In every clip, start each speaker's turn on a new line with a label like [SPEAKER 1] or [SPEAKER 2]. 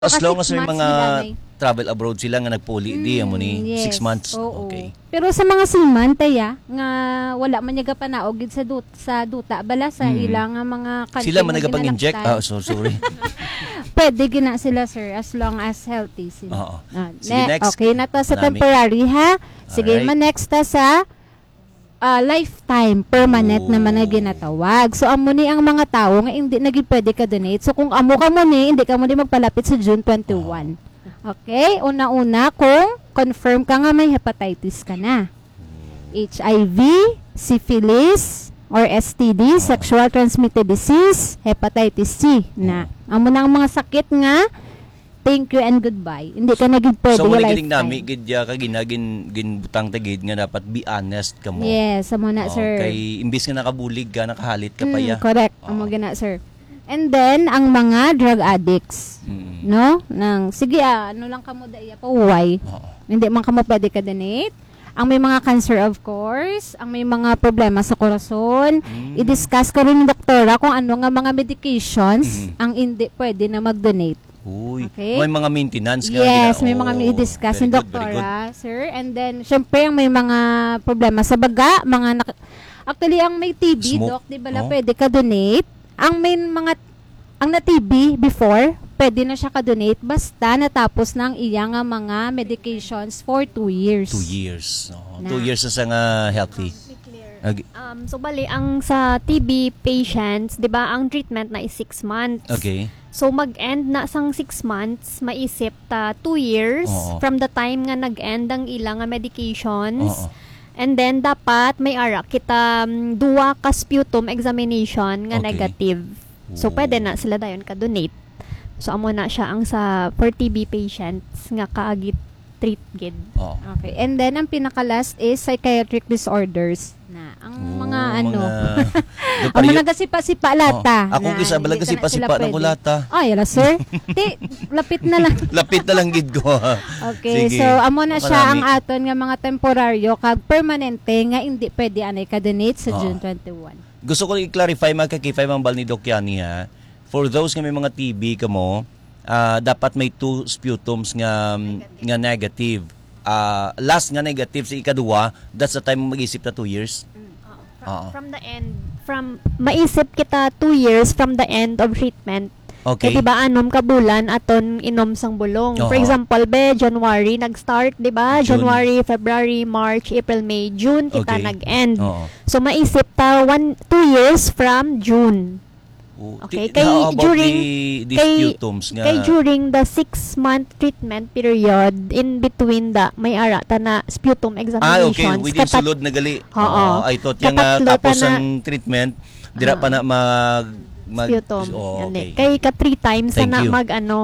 [SPEAKER 1] As
[SPEAKER 2] Mga
[SPEAKER 1] long
[SPEAKER 2] 6
[SPEAKER 1] as may
[SPEAKER 2] months
[SPEAKER 1] mga
[SPEAKER 2] gidanay.
[SPEAKER 1] travel abroad sila nga nagpuli, di mo ni
[SPEAKER 2] Yes.
[SPEAKER 1] 6 months.
[SPEAKER 2] Oo.
[SPEAKER 1] Okay.
[SPEAKER 2] Pero sa mga seaman taya nga wala man yaga panaog gid sa duta bala sa ilang nga mga country
[SPEAKER 1] Sila man
[SPEAKER 2] nga
[SPEAKER 1] nagapang-inject.
[SPEAKER 2] ginalaktan.
[SPEAKER 1] Sorry.
[SPEAKER 2] Pwede gina sila sir as long as healthy sila.
[SPEAKER 1] Oo. Sige, next.
[SPEAKER 2] Okay na to sa
[SPEAKER 1] Marami.
[SPEAKER 2] temporary ha. Sige
[SPEAKER 1] Alright.
[SPEAKER 2] next ta sa lifetime permanent
[SPEAKER 1] Oh.
[SPEAKER 2] naman na ginatawag. So amo ni ang mga tao nga hindi naging pwede ka donate. So kung amo ka mo ni hindi ka mo ni magpalapit sa June 21. Okay? Una-una kung confirm ka nga may hepatitis ka na. HIV, syphilis, or STD, sexual transmitted disease, hepatitis C na. Amo na ang mga sakit nga thank you and goodbye. Hindi ka naging pwede
[SPEAKER 1] So
[SPEAKER 2] nga
[SPEAKER 1] muna gining
[SPEAKER 2] lifetime.
[SPEAKER 1] nami gid ya ka ginbutang tagid nga dapat be honest ka mo.
[SPEAKER 2] Yes, amo na sir.
[SPEAKER 1] Kay imbis nga nakabulig ka, nakahalit ka pa ya.
[SPEAKER 2] Correct. Amo gina sir. And then ang mga drug addicts, no? Nang sige ano lang kamo daya pauway. Hindi man kamo pwede ka donate. Ang may mga cancer of course, ang may mga problema sa korason, i-discuss ka rin ng doktora kung ano nga mga medications ang hindi pwede na mag-donate.
[SPEAKER 1] Uy,
[SPEAKER 2] Okay.
[SPEAKER 1] may mga maintenance nga.
[SPEAKER 2] Yes, may
[SPEAKER 1] Oh,
[SPEAKER 2] mga i-discuss
[SPEAKER 1] very
[SPEAKER 2] ng
[SPEAKER 1] good, very good.
[SPEAKER 2] doktora, sir. And then, syempre, ang may mga problema sa baga, actually, ang may TB,
[SPEAKER 1] Smoke,
[SPEAKER 2] doc, di ba la
[SPEAKER 1] oh.
[SPEAKER 2] pwede ka donate? Ang na-TB before, pwede na siya ka-donate basta natapos ng iyang mga medications for 2 years.
[SPEAKER 1] 2 years.
[SPEAKER 2] Na.
[SPEAKER 1] 2 years na sa nga healthy. Okay.
[SPEAKER 3] So bali ang sa TB patients, 'di ba, ang treatment na is 6 months.
[SPEAKER 1] Okay.
[SPEAKER 3] So mag-end na sang 6 months, maisip ta 2 years
[SPEAKER 1] Oo.
[SPEAKER 3] from the time nga nag-end ang ilang nga medications.
[SPEAKER 1] Oo.
[SPEAKER 3] And then dapat may ara kita duwa ka sputum examination nga
[SPEAKER 1] Okay.
[SPEAKER 3] negative. So
[SPEAKER 1] Oo.
[SPEAKER 3] pwede na sila dayon ka donate. So amo na siya ang sa for TB patients nga kaagit treat gid.
[SPEAKER 1] Oo.
[SPEAKER 2] Okay. And then, ang pinaka-last is psychiatric disorders. Na, ang mga ang mga gasipa-sipa lata.
[SPEAKER 1] Ako
[SPEAKER 2] na
[SPEAKER 1] kisa
[SPEAKER 2] hindi
[SPEAKER 1] bala
[SPEAKER 2] ka na
[SPEAKER 1] gasipa-sipa
[SPEAKER 2] sila
[SPEAKER 1] ng
[SPEAKER 2] pwede.
[SPEAKER 1] kulata.
[SPEAKER 2] Ay, yala sir. Ti, lapit na lang.
[SPEAKER 1] Lapit na lang gid ko.
[SPEAKER 2] Okay,
[SPEAKER 1] Sige.
[SPEAKER 2] so amo na siya ang
[SPEAKER 1] Marami.
[SPEAKER 2] aton nga mga temporaryo kag permanente nga hindi pwede anay ka-donate sa
[SPEAKER 1] Oo.
[SPEAKER 2] June 21.
[SPEAKER 1] Gusto ko i-clarify magkakify mang bal ni Doc Yani ha. For those nga may mga TB ka mo, dapat may 2 sputums nga negative. Last nga negative sa ikaduwa, that's the time mo mag-isip na 2 years. Oo.
[SPEAKER 3] From the end, maisip kita 2 years from the end of treatment.
[SPEAKER 1] Okay.
[SPEAKER 3] Kaya diba anom ka bulan aton inom sang bulong. For
[SPEAKER 1] Oo.
[SPEAKER 3] example, January nag-start, diba?
[SPEAKER 1] June.
[SPEAKER 3] January, February, March, April, May, June kita
[SPEAKER 1] Okay.
[SPEAKER 3] nag-end.
[SPEAKER 1] Oo.
[SPEAKER 3] So maisip ta 2 years from June. Okay,
[SPEAKER 1] How about
[SPEAKER 3] during
[SPEAKER 1] the sputums nga?
[SPEAKER 3] kay during the 6-month treatment period, in between may ara ta na sputum
[SPEAKER 1] okay.
[SPEAKER 3] examinations.
[SPEAKER 1] Within sulod na gali.
[SPEAKER 3] Oo.
[SPEAKER 1] I thought yung
[SPEAKER 3] Katatlo
[SPEAKER 1] tapos
[SPEAKER 3] ta na-
[SPEAKER 1] ang treatment, dira pa na mag
[SPEAKER 3] sputum.
[SPEAKER 1] Oh, okay.
[SPEAKER 3] Kay ka 3 times
[SPEAKER 1] Thank
[SPEAKER 3] na
[SPEAKER 1] you.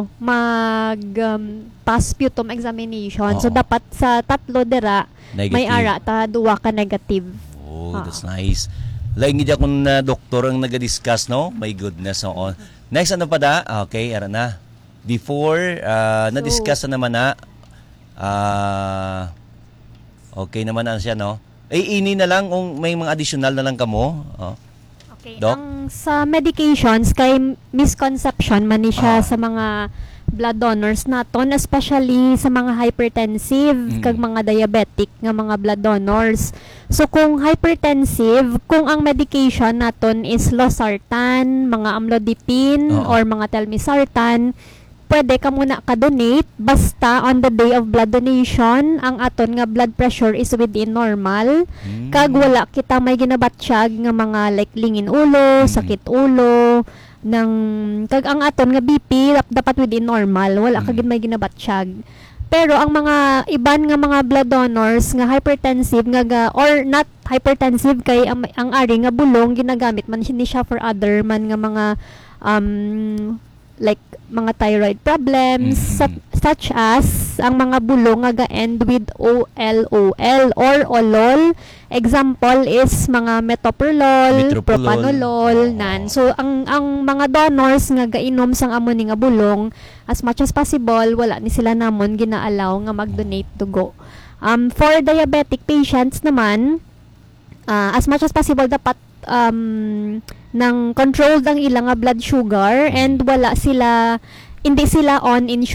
[SPEAKER 3] pass sputum examination. So
[SPEAKER 1] Oo.
[SPEAKER 3] dapat sa tatlo dira may
[SPEAKER 1] Negative.
[SPEAKER 3] ara ta duwa ka negative.
[SPEAKER 1] Oh, that's nice. Laing hindi akong doktor ang nag-discuss, no? My goodness, oo. Next, ano pa da? Okay, ara na. Before, na-discuss na naman na. Okay naman na siya, no? Ini na lang, kung may mga additional na lang kamo. Oh.
[SPEAKER 3] Okay.
[SPEAKER 1] Doc?
[SPEAKER 3] Ang sa medications kay misconception man ni siya sa mga blood donors naton, especially sa mga hypertensive kag mga diabetic nga mga blood donors. So kung hypertensive, kung ang medication naton is losartan, mga amlodipine
[SPEAKER 1] Oo.
[SPEAKER 3] or mga telmisartan, pwede ka muna ka-donate basta on the day of blood donation ang aton nga blood pressure is within normal. Kag wala kita may ginabatsyag nga mga like lingin ulo, sakit ulo, kag ang aton nga BP dapat within normal, wala ka gid may ginabatsyag. Pero ang mga iban nga mga blood donors nga hypertensive or not hypertensive kay ang ari nga bulong ginagamit man ni siya for other man nga mga like mga thyroid problems such as ang mga bulong nga ga-end with OLOL or olol. Example is mga metoprolol, propanolol, nan. So ang mga donors nga gainom sang amo ni nga bulong, as much as possible wala ni sila namon ginaalaw nga mag-donate dugo. For diabetic patients naman, as much as possible dapat nang controlled ang ilang blood sugar and wala sila hindi sila on